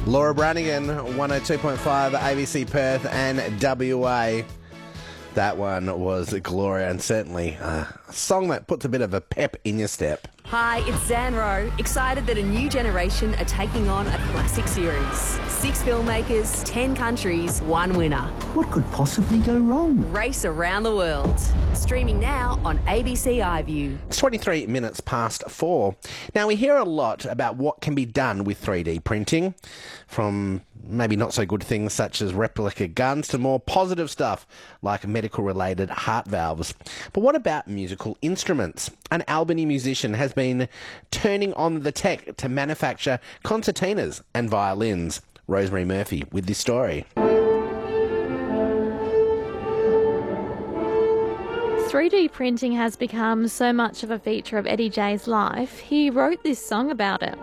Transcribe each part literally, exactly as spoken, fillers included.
Laura Branigan, one oh two point five, A B C Perth and W A. That one was Gloria, and certainly uh, a song that puts a bit of a pep in your step. Hi, it's Zan Rowe, excited that a new generation are taking on a classic series. Six filmmakers, ten countries, one winner. What could possibly go wrong? Race around the world. Streaming now on A B C iView. It's twenty-three minutes past four. Now, we hear a lot about what can be done with three D printing, from maybe not so good things such as replica guns to more positive stuff like medical-related heart valves. But what about musical instruments? An Albany musician has been turning on the tech to manufacture concertinas and violins. Rosemary Murphy with this story. three D printing has become so much of a feature of Eddie J's life, he wrote this song about it.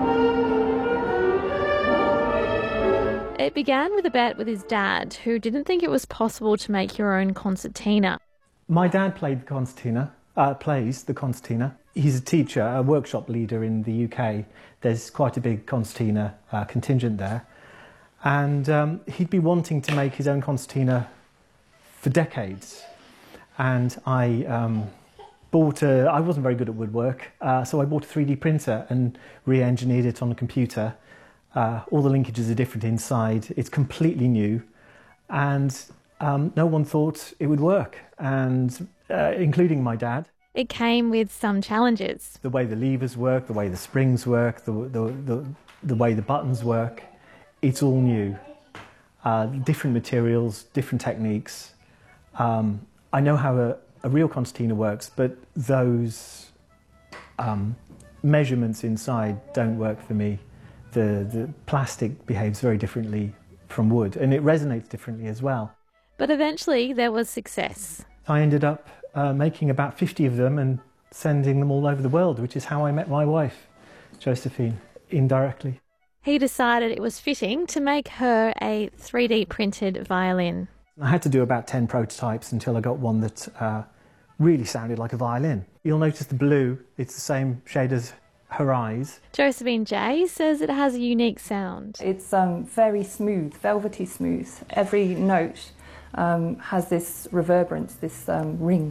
It began with a bet with his dad, who didn't think it was possible to make your own concertina. My dad played the concertina, uh, plays the concertina. He's a teacher, a workshop leader in the U K. There's quite a big concertina uh, contingent there. And um, he'd be wanting to make his own concertina for decades. And I um, bought a, I wasn't very good at woodwork, uh, so I bought a three D printer and re-engineered it on the computer. Uh, all the linkages are different inside. It's completely new. And um, no one thought it would work, and uh, including my dad. It came with some challenges. The way the levers work, the way the springs work, the, the, the, the way the buttons work, it's all new. Uh, different materials, different techniques. Um, I know how a, a real concertina works, but those um, measurements inside don't work for me. The, the plastic behaves very differently from wood, and it resonates differently as well. But eventually there was success. I ended up uh, making about fifty of them and sending them all over the world, which is how I met my wife, Josephine, indirectly. He decided it was fitting to make her a three D printed violin. I had to do about ten prototypes until I got one that uh, really sounded like a violin. You'll notice the blue, it's the same shade as her eyes. Josephine J says it has a unique sound. It's um, very smooth, velvety smooth. Every note um, has this reverberance, this um, ring.